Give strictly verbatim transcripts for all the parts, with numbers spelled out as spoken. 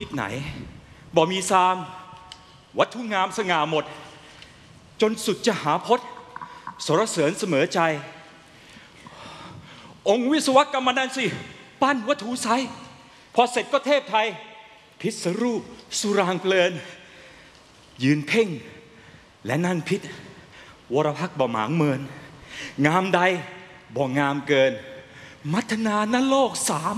ทิศไหนบ่มีซามวัตถุงามสง่าหมดจนสุดจะหาพจน์สรเสริญเสมอใจองค์วิศวกรรมนันสิปั้นวัตถุไซพอเสร็จก็เทพไทยพิศรูปสุรางเพลินยืนเพ่งและนั่นพิษวรพักบ่หมางเมินงามใดบ่งามเกินมัทนานโลกสาม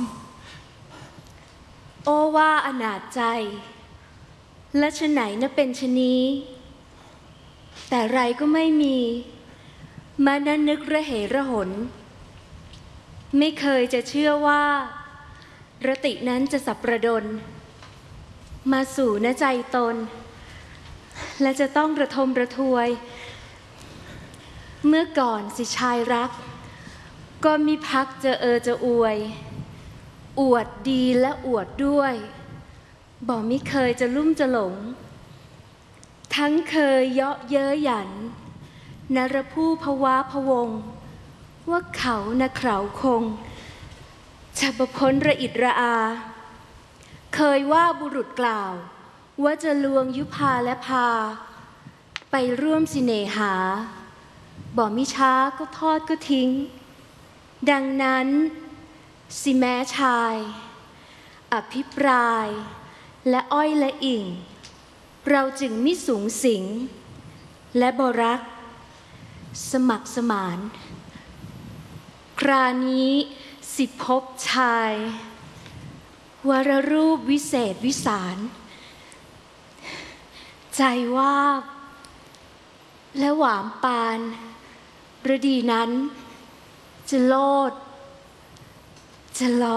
โอว่าอนาจใจและชะไหนน่ะเป็นชะนี้แต่ไรก็ไม่มีมานั้นนึกระเหระหนไม่เคยจะเชื่อว่ารตินั้นจะสับประดลมาสู่ณใจตนและจะต้องระทมระทวยเมื่อก่อนสิชายรักก็มิพักจะเออจะอวยอวดดีและอวดด้วยบอกมิเคยจะลุ่มจะหลงทั้งเคยเยาะเย้ยหยันนรผู้ภวะพวงว่าเขานะเขาคงจะประพ้นระอิดระอาเคยว่าบุรุษกล่าวว่าจะลวงยุพาและพาไปร่วมสิเนหาบอกมิช้าก็ทอดก็ทิ้งดังนั้นสิแม้ชายอภิปรายและอ้อยและอิ่งเราจึงมิสูงสิงและบรักสมัครสมานครานี้สิพบชายวรรูปวิเศษวิสารใจว่าและหวามปานฤดีนั้นจะโลดจะลอ